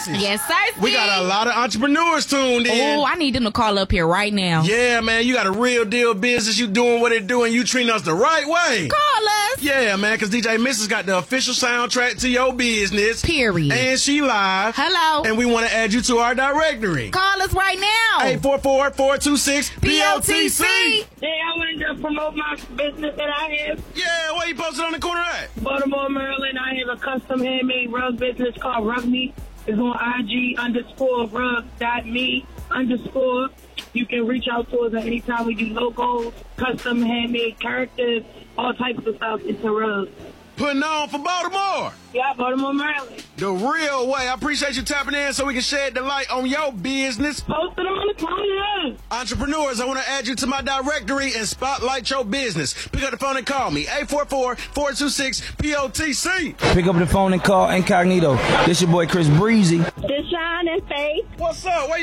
message. Yes, sir. We got a lot of entrepreneurs tuned in. Oh, I need them to call up here right now. Yeah, man, you got a real deal business. You doing what it doing. You treating us the right way. Call us. Yeah, man, because DJ Mrs. got the official soundtrack to your business. Period. And she live. Hello. And we want to add you to our directory. Call us right now. 844-426-PLTC. Hey, I wanted to promote my business that I have. Yeah, where you posted on the corner at? Baltimore, Maryland. I have a custom handmade rug business called Rug Me. It's on IG_rug.me_. You can reach out to us at any time. We do logos, custom handmade characters, all types of stuff. It's a rug. Putting on for Baltimore. Yeah, Baltimore, Maryland. The real way. I appreciate you tapping in so we can shed the light on your business. Posted them on the corner. Entrepreneurs, I want to add you to my directory and spotlight your business. Pick up the phone and call me. 844-426-POTC. Pick up the phone and call incognito. This your boy Chris Breezy. Deshaun and Faith. What's up? Where you